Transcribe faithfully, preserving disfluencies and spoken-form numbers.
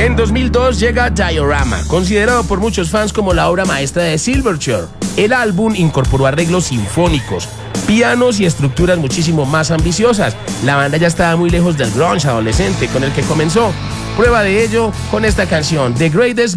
En dos mil dos llega Diorama, considerado por muchos fans como la obra maestra de Silverchair. El álbum incorporó arreglos sinfónicos, pianos y estructuras muchísimo más ambiciosas. La banda ya estaba muy lejos del grunge adolescente con el que comenzó. Prueba de ello con esta canción, The Greatest